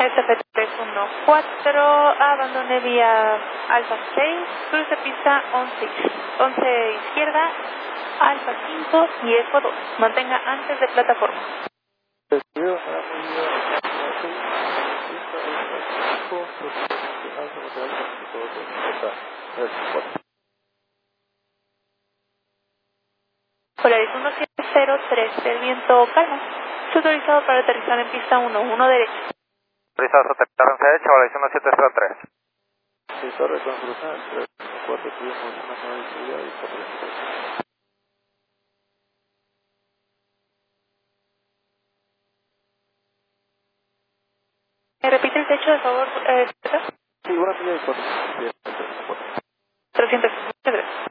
SF314, abandone vía Alfa 6, cruce pista 11 izquierda, Alfa 5 y Eco 2. Mantenga antes de plataforma. Polaris 1703, el viento calma. Está autorizado para aterrizar en pista 1 derecha. Autorizado a aterrizar en derecha, Polaris 1703. Sí, torre con cruzar, 3, 4, tuvimos una nueva visibilidad y 4. ¿Me repite el techo, de favor? Sí, una silla de 4. 300.